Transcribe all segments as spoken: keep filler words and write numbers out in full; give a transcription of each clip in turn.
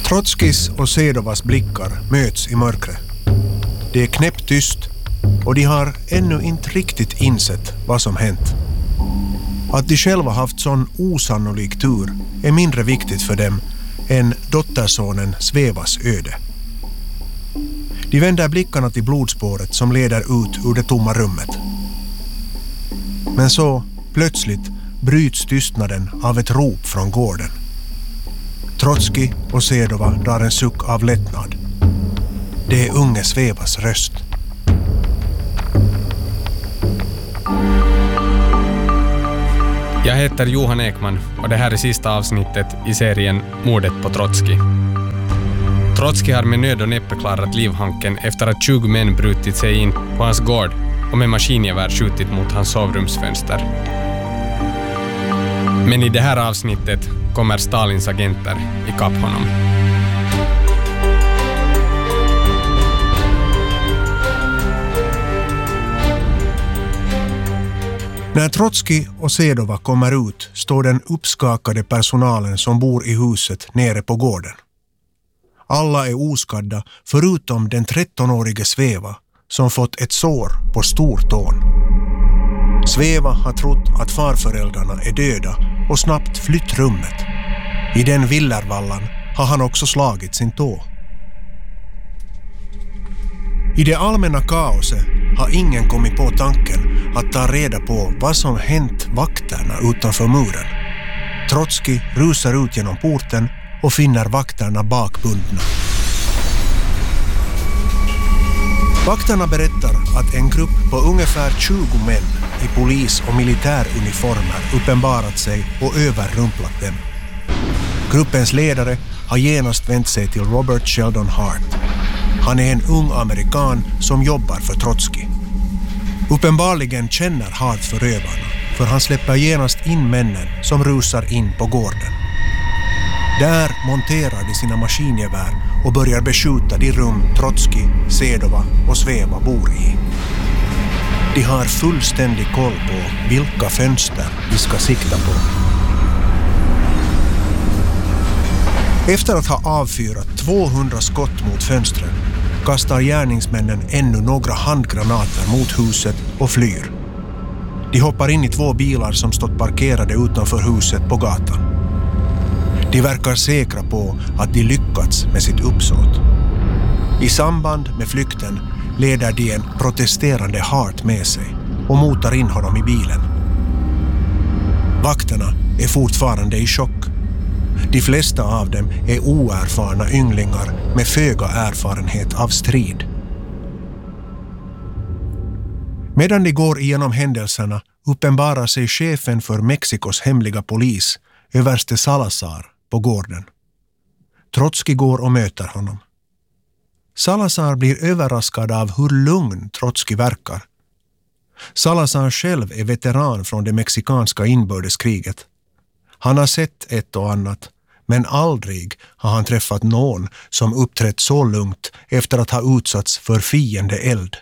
Trotskis och Sedovas blickar möts i mörkret. Det är knäpptyst och de har ännu inte riktigt insett vad som hänt. Att de själva haft sån osannolik tur är mindre viktigt för dem än dottersonen Svevas öde. De vänder blickarna till blodspåret som leder ut ur det tomma rummet. Men så, plötsligt, bryts tystnaden av ett rop från gården. Trotski och Sedova drar en suck av lättnad. Det är unge Svevas röst. Jag heter Johan Ekman och det här är sista avsnittet i serien Mordet på Trotski. Trotski har med nöd och näppe klarat livhanken efter att tjugo män brutit sig in på hans gård och med maskingevär skjutit mot hans sovrumsfönster. Men i det här avsnittet kommer Stalins agenter ikapp honom. När Trotski och Sedova kommer ut står den uppskakade personalen som bor i huset nere på gården. Alla är oskadda förutom den trettonårige Sveva som fått ett sår på stortån. Sveva har trott att farföräldrarna är döda och snabbt flytt rummet. I den villarvallan har han också slagit sin tå. I det allmänna kaoset har ingen kommit på tanken att ta reda på vad som hänt vakterna utanför muren. Trotski rusar ut genom porten och finner vakterna bakbundna. Vakterna berättar att en grupp på ungefär tjugo män i polis- och militäruniformer uppenbarat sig och överrumplat dem. Gruppens ledare har genast vänt sig till Robert Sheldon Hart. Han är en ung amerikan som jobbar för Trotski. Uppenbarligen känner Hart förövarna, för han släpper genast in männen som rusar in på gården. Där monterar de sina maskingevär och börjar beskjuta de rum Trotski, Sedova och Sveva bor i. De har fullständig koll på vilka fönster de ska sikta på. Efter att ha avfyrat tvåhundra skott mot fönstren kastar gärningsmännen ännu några handgranater mot huset och flyr. De hoppar in i två bilar som stått parkerade utanför huset på gatan. De verkar säkra på att de lyckats med sitt uppsåt. I samband med flykten leder de en protesterande Hart med sig och motar in honom i bilen. Vakterna är fortfarande i chock. De flesta av dem är oerfarna ynglingar med föga erfarenhet av strid. Medan de går igenom händelserna uppenbarar sig chefen för Mexikos hemliga polis, överste Salazar, på gården. Trotski går och möter honom. Salazar blir överraskad av hur lugn Trotski verkar. Salazar själv är veteran från det mexikanska inbördeskriget. Han har sett ett och annat, men aldrig har han träffat någon som uppträtt så lugnt efter att ha utsatts för fiende eld.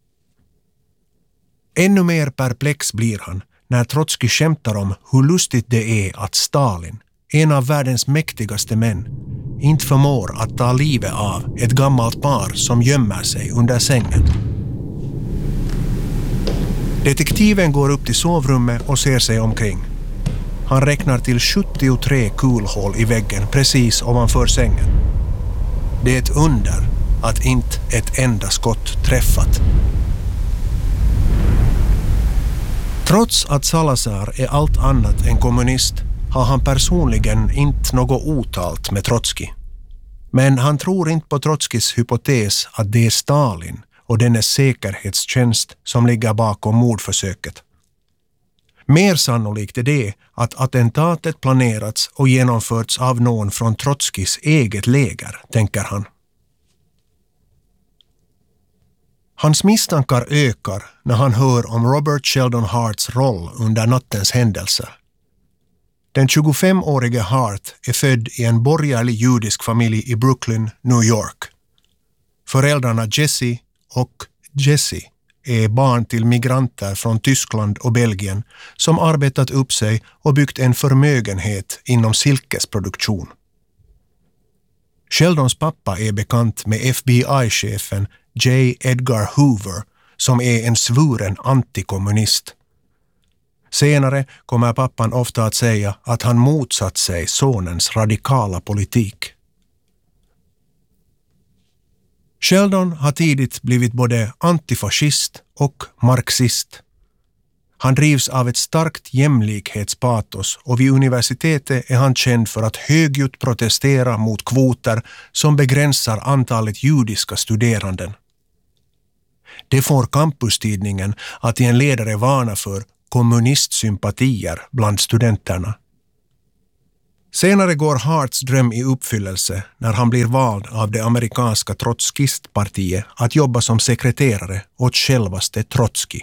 Ännu mer perplex blir han när Trotski skämtar om hur lustigt det är att Stalin, en av världens mäktigaste män, inte förmår att ta livet av ett gammalt par som gömmer sig under sängen. Detektiven går upp till sovrummet och ser sig omkring. Han räknar till sjuttiotre kulhål i väggen precis ovanför sängen. Det är ett under att inte ett enda skott träffat. Trots att Salazar är allt annat än kommunist har han personligen inte något otalt med Trotski. Men han tror inte på Trotskis hypotes att det är Stalin och dennes säkerhetstjänst som ligger bakom mordförsöket. Mer sannolikt är det att attentatet planerats och genomförts av någon från Trotskis eget läger, tänker han. Hans misstankar ökar när han hör om Robert Sheldon Harts roll under nattens händelser. Den tjugofemårige Hart är född i en borgerlig judisk familj i Brooklyn, New York. Föräldrarna Jesse och Jesse är barn till migranter från Tyskland och Belgien som arbetat upp sig och byggt en förmögenhet inom silkesproduktion. Sheldons pappa är bekant med F B I-chefen J. Edgar Hoover som är en svuren antikommunist. Senare kommer pappan ofta att säga att han motsatt sig sonens radikala politik. Sheldon har tidigt blivit både antifascist och marxist. Han drivs av ett starkt jämlikhetspatos och vid universitetet är han känd för att högljutt protestera mot kvoter som begränsar antalet judiska studeranden. Det får campustidningen att i en ledare varna för kommunistsympatier bland studenterna. Senare går Harts dröm i uppfyllelse när han blir vald av det amerikanska trotskistpartiet att jobba som sekreterare åt självaste Trotsky.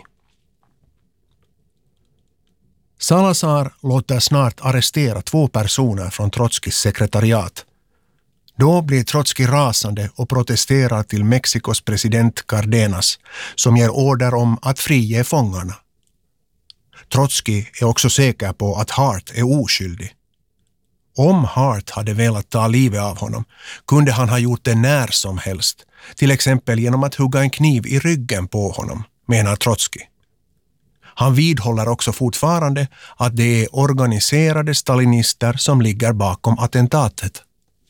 Salazar låter snart arrestera två personer från Trotskys sekretariat. Då blir Trotsky rasande och protesterar till Mexikos president Cardenas som ger order om att frige fångarna. Trotsky är också säker på att Hart är oskyldig. Om Hart hade velat ta livet av honom kunde han ha gjort det när som helst, till exempel genom att hugga en kniv i ryggen på honom, menar Trotsky. Han vidhåller också fortfarande att det är organiserade stalinister som ligger bakom attentatet.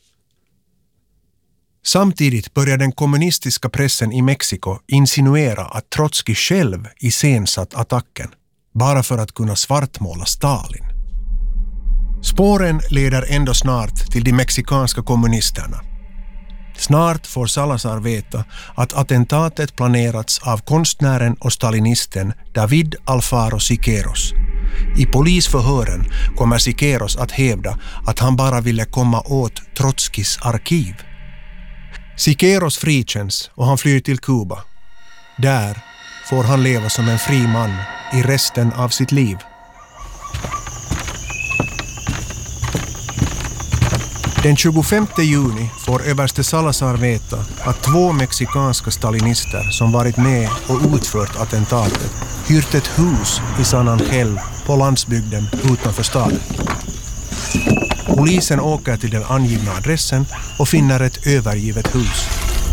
Samtidigt börjar den kommunistiska pressen i Mexiko insinuera att Trotsky själv iscensatt attacken, bara för att kunna svartmåla Stalin. Spåren leder ändå snart till de mexikanska kommunisterna. Snart får Salazar veta att attentatet planerats av konstnären och stalinisten David Alfaro Siqueiros. I polisförhören kommer Siqueiros att hävda att han bara ville komma åt Trotskys arkiv. Siqueiros frikänns och han flyr till Kuba. Där får han leva som en fri man i resten av sitt liv. Den tjugofemte juni får överste Salazar veta att två mexikanska stalinister som varit med och utfört attentatet hyrt ett hus i San Angel på landsbygden utanför staden. Polisen åker till den angivna adressen och finner ett övergivet hus.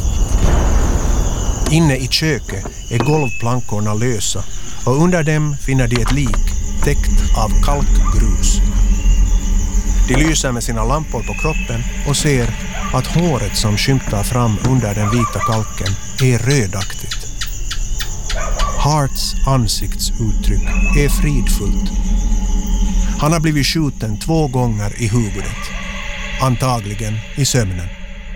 Inne i köket är golvplankorna lösa och under dem finner de ett lik täckt av kalkgrus. De lyser med sina lampor på kroppen och ser att håret som skymtar fram under den vita kalken är rödaktigt. Harts ansiktsuttryck är fridfullt. Han har blivit skjuten två gånger i huvudet, antagligen i sömnen.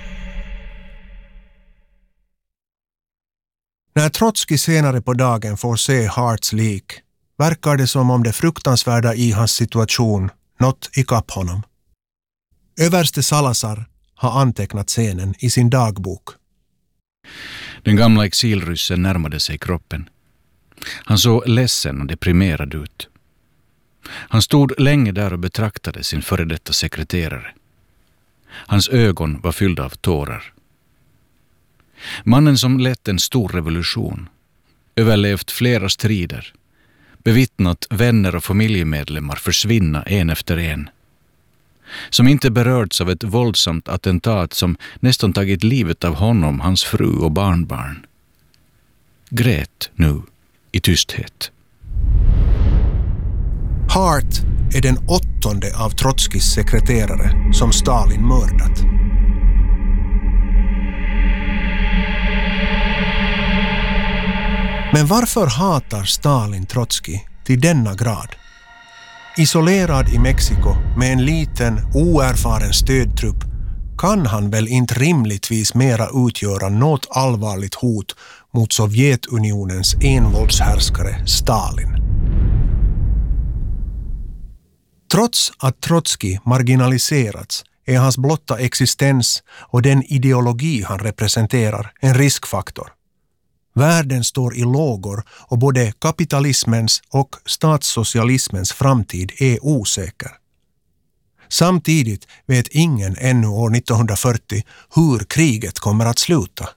När Trotsky senare på dagen får se Harts lik verkar det som om det fruktansvärda i hans situation nått ikapp honom. Överste Salazar har antecknat scenen i sin dagbok. Den gamla exilryssen närmade sig kroppen. Han såg ledsen och deprimerad ut. Han stod länge där och betraktade sin före detta sekreterare. Hans ögon var fyllda av tårar. Mannen som lett en stor revolution, överlevt flera strider, bevittnat vänner och familjemedlemmar försvinna en efter en, som inte berörts av ett våldsamt attentat som nästan tagit livet av honom, hans fru och barnbarn, grät nu i tysthet. Hart är den åttonde av Trotskys sekreterare som Stalin mördat. Men varför hatar Stalin Trotsky till denna grad? Isolerad i Mexiko med en liten, oerfaren stödtrupp kan han väl inte rimligtvis mera utgöra något allvarligt hot mot Sovjetunionens envåldshärskare Stalin. Trots att Trotsky marginaliserats är hans blotta existens och den ideologi han representerar en riskfaktor. Världen står i lågor och både kapitalismens och statssocialismens framtid är osäker. Samtidigt vet ingen ännu år nittonhundrafyrtio hur kriget kommer att sluta.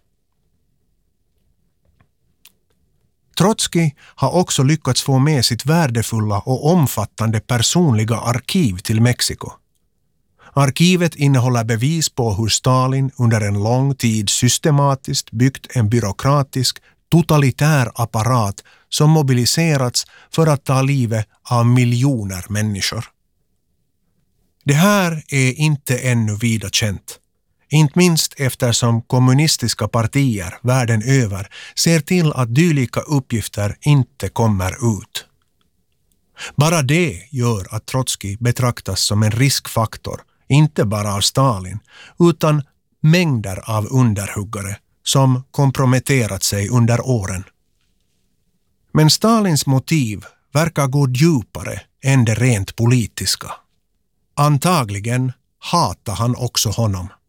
Trotsky har också lyckats få med sitt värdefulla och omfattande personliga arkiv till Mexiko. Arkivet innehåller bevis på hur Stalin under en lång tid systematiskt byggt en byråkratisk, totalitär apparat som mobiliserats för att ta livet av miljoner människor. Det här är inte ännu vida känt. Inte minst eftersom kommunistiska partier världen över ser till att dylika uppgifter inte kommer ut. Bara det gör att Trotskij betraktas som en riskfaktor, inte bara av Stalin, utan mängder av underhuggare som komprometterat sig under åren. Men Stalins motiv verkar gå djupare än det rent politiska. Antagligen hatar han också honom.